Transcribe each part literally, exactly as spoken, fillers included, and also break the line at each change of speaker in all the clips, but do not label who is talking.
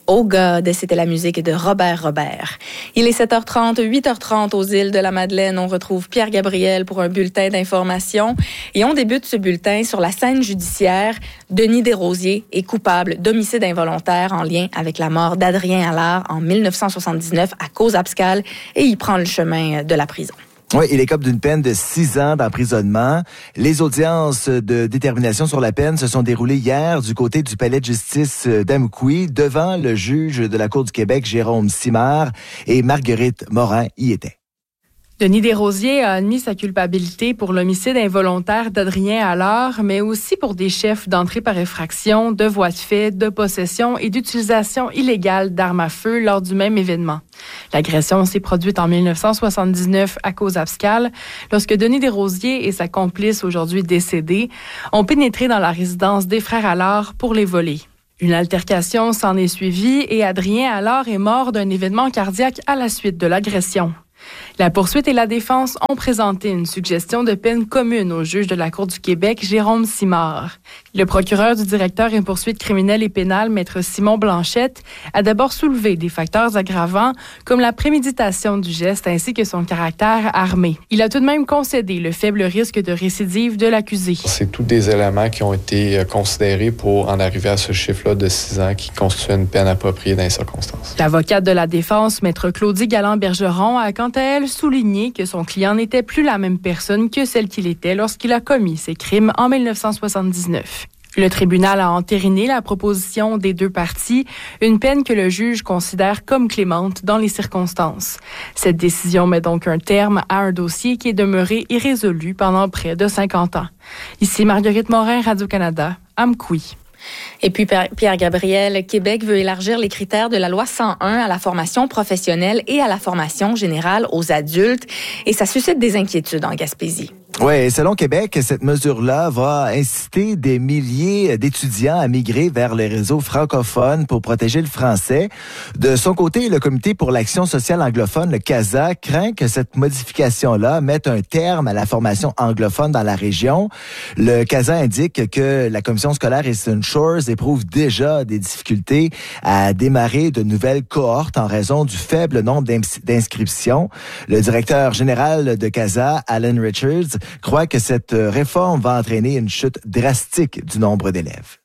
Oh God, c'était la musique de Robert Robert. Il est sept heures trente, huit heures trente aux îles de la Madeleine. On retrouve Pierre Gabriel pour un bulletin d'information. Et on débute ce bulletin sur la scène judiciaire. Denis Desrosiers est coupable d'homicide involontaire en lien avec la mort d'Adrien Allard en dix-neuf cent soixante-dix-neuf à Cause-Abscale et il prend le chemin de la prison.
Oui, il écope d'une peine de six ans d'emprisonnement. Les audiences de détermination sur la peine se sont déroulées hier du côté du palais de justice d'Amqui devant le juge de la Cour du Québec, Jérôme Simard, et Marguerite Morin y était.
Denis Desrosiers a admis sa culpabilité pour l'homicide involontaire d'Adrien Allard, mais aussi pour des chefs d'entrée par effraction, de voies de fait, de possession et d'utilisation illégale d'armes à feu lors du même événement. L'agression s'est produite en dix-neuf cent soixante-dix-neuf à Cause-Abscale, lorsque Denis Desrosiers et sa complice, aujourd'hui décédée, ont pénétré dans la résidence des frères Allard pour les voler. Une altercation s'en est suivie et Adrien Allard est mort d'un événement cardiaque à la suite de l'agression. La poursuite et la défense ont présenté une suggestion de peine commune au juge de la Cour du Québec, Jérôme Simard. Le procureur du directeur en poursuite criminelle et pénale, maître Simon Blanchette, a d'abord soulevé des facteurs aggravants comme la préméditation du geste ainsi que son caractère armé. Il a tout de même concédé le faible risque de récidive de l'accusé.
C'est tous des éléments qui ont été considérés pour en arriver à ce chiffre-là de six ans qui constitue une peine appropriée dans les circonstances.
L'avocate de la défense, maître Claudie Galland-Bergeron, a quant à elle souligné que son client n'était plus la même personne que celle qu'il était lorsqu'il a commis ses crimes en dix-neuf cent soixante-dix-neuf. Le tribunal a entériné la proposition des deux parties, une peine que le juge considère comme clémente dans les circonstances. Cette décision met donc un terme à un dossier qui est demeuré irrésolu pendant près de cinquante ans. Ici Marguerite Morin, Radio-Canada, Amqui.
Et puis Pierre Gabriel, Québec veut élargir les critères de la loi cent un à la formation professionnelle et à la formation générale aux adultes. Et ça suscite des inquiétudes en Gaspésie.
Oui, selon Québec, cette mesure-là va inciter des milliers d'étudiants à migrer vers les réseaux francophones pour protéger le français. De son côté, le Comité pour l'action sociale anglophone, le CASA, craint que cette modification-là mette un terme à la formation anglophone dans la région. Le CASA indique que la commission scolaire Eastern Shores éprouve déjà des difficultés à démarrer de nouvelles cohortes en raison du faible nombre d'inscriptions. Le directeur général de CASA, Alan Richards, croit que cette réforme va entraîner une chute drastique du nombre d'élèves.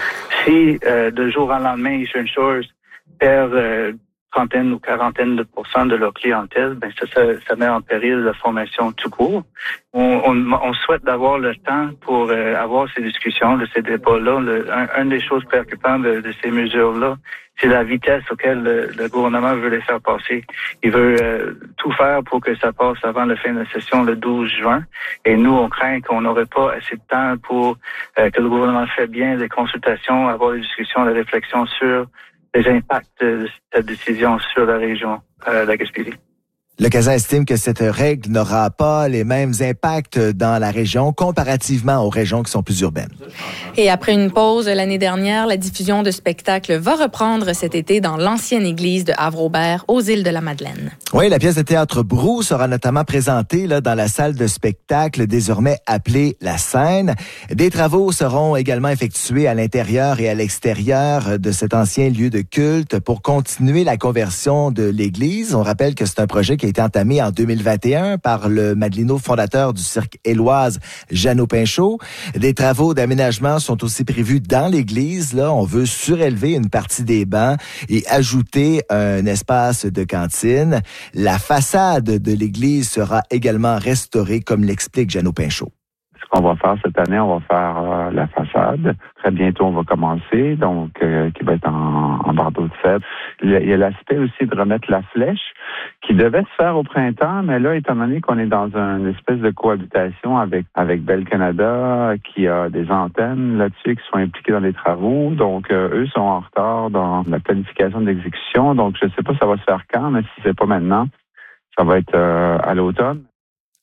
Si euh, de jour au lendemain, Eastern Shores perd euh, trentaine ou quarantaine de pourcents de leur clientèle, ben ça, ça, ça met en péril la formation tout court. On, on, on souhaite d'avoir le temps pour euh, avoir ces discussions, de ces débats-là. Le, un, une des choses préoccupantes de, de ces mesures-là, c'est la vitesse auquel le, le gouvernement veut les faire passer. Il veut euh, tout faire pour que ça passe avant la fin de la session le douze juin. Et nous, on craint qu'on n'aurait pas assez de temps pour euh, que le gouvernement fasse bien des consultations, avoir des discussions, des réflexions sur les impacts de cette décision sur la région euh, de la Gaspésie.
Le CASA estime que cette règle n'aura pas les mêmes impacts dans la région comparativement aux régions qui sont plus urbaines.
Et après une pause l'année dernière, la diffusion de spectacles va reprendre cet été dans l'ancienne église de Havre-Aubert aux îles de la Madeleine.
Oui, la pièce de théâtre Brou sera notamment présentée là, dans la salle de spectacle désormais appelée La Scène. Des travaux seront également effectués à l'intérieur et à l'extérieur de cet ancien lieu de culte pour continuer la conversion de l'église. On rappelle que c'est un projet qui qui a été entamé en deux mille vingt et un par le Madelino fondateur du cirque Éloise, Jeannot Pinchot. Des travaux d'aménagement sont aussi prévus dans l'église. Là, on veut surélever une partie des bancs et ajouter un espace de cantine. La façade de l'église sera également restaurée, comme l'explique Jeannot Pinchot.
Ce qu'on va faire cette année, on va faire euh, la façade. Très bientôt, on va commencer, donc euh, qui va être en, en bardeau de cèdre. Il y a l'aspect aussi de remettre la flèche, qui devait se faire au printemps, mais là, étant donné qu'on est dans une espèce de cohabitation avec avec Bell Canada, qui a des antennes là-dessus, qui sont impliquées dans les travaux, donc euh, eux sont en retard dans la planification de l'exécution. Donc, je ne sais pas ça va se faire quand, mais si c'est pas maintenant, ça va être euh, à l'automne.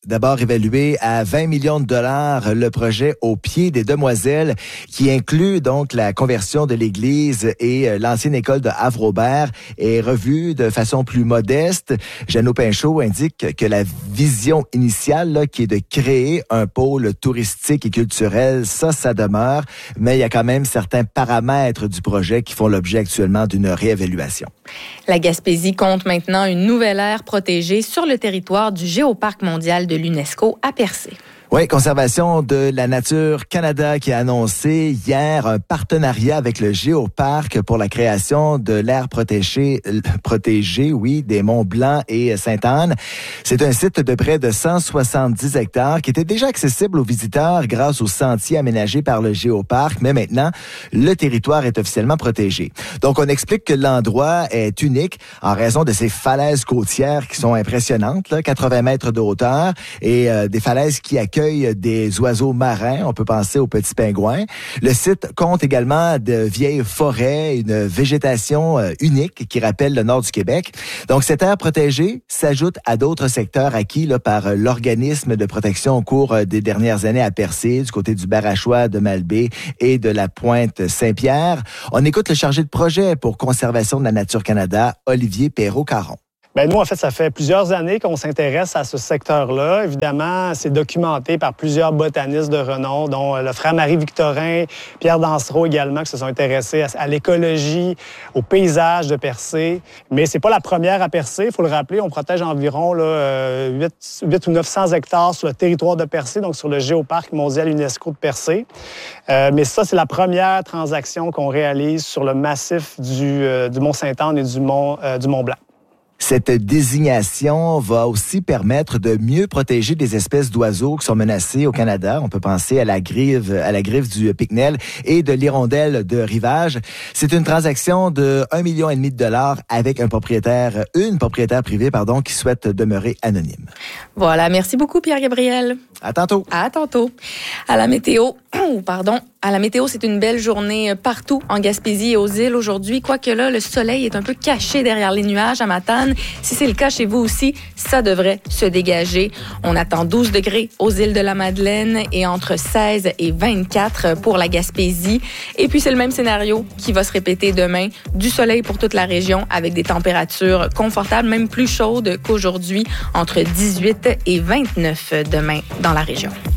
D'abord évalué à vingt millions de dollars le projet au pied des Demoiselles qui inclut donc la conversion de l'église et l'ancienne école de Havre-Aubert est revue de façon plus modeste. Jeannot Pinchot indique que la vision initiale là, qui est de créer un pôle touristique et culturel, ça, ça demeure, mais il y a quand même certains paramètres du projet qui font l'objet actuellement d'une réévaluation.
La Gaspésie compte maintenant une nouvelle aire protégée sur le territoire du Géoparc mondial de l'UNESCO à Percé.
Oui, Conservation de la Nature Canada qui a annoncé hier un partenariat avec le Géoparc pour la création de l'aire protégée, protégée, oui, des Monts Blanc et Sainte-Anne. C'est un site de près de cent soixante-dix hectares qui était déjà accessible aux visiteurs grâce aux sentiers aménagés par le Géoparc, mais maintenant, le territoire est officiellement protégé. Donc, on explique que l'endroit est unique en raison de ces falaises côtières qui sont impressionnantes, là, quatre-vingts mètres de hauteur et euh, des falaises qui accueillent des oiseaux marins. On peut penser aux petits pingouins. Le site compte également de vieilles forêts, une végétation euh, unique qui rappelle le nord du Québec. Donc, cette aire protégée s'ajoute à d'autres secteurs acquis là, par l'organisme de protection au cours des dernières années à Percé, du côté du Barachois, de Malbaie et de la Pointe Saint-Pierre. On écoute le chargé de projet pour Conservation de la Nature Canada, Olivier Perrault-Caron.
Bien, nous, en fait, ça fait plusieurs années qu'on s'intéresse à ce secteur-là. Évidemment, c'est documenté par plusieurs botanistes de renom, dont le frère Marie-Victorin, Pierre Dansereau également, qui se sont intéressés à, à l'écologie, au paysage de Percé. Mais c'est pas la première à Percé, il faut le rappeler. On protège environ là, huit ou neuf cents hectares sur le territoire de Percé, donc sur le Géoparc mondial UNESCO de Percé. Euh, mais ça, c'est la première transaction qu'on réalise sur le massif du, euh, du Mont-Sainte-Anne et du Mont, euh, du Mont-Blanc.
Cette désignation va aussi permettre de mieux protéger des espèces d'oiseaux qui sont menacées au Canada. On peut penser à la grive, à la griffe du Picnel et de l'hirondelle de rivage. C'est une transaction de un million et demi de dollars avec un propriétaire, une propriétaire privée, pardon, qui souhaite demeurer anonyme.
Voilà. Merci beaucoup, Pierre-Gabriel.
À tantôt.
À tantôt. À la météo, pardon. À la météo, c'est une belle journée partout en Gaspésie et aux îles aujourd'hui. Quoique là, le soleil est un peu caché derrière les nuages à Matane. Si c'est le cas chez vous aussi, ça devrait se dégager. On attend douze degrés aux îles de la Madeleine et entre seize et vingt-quatre pour la Gaspésie. Et puis, c'est le même scénario qui va se répéter demain. Du soleil pour toute la région avec des températures confortables, même plus chaudes qu'aujourd'hui, entre dix-huit et vingt-neuf demain dans la région.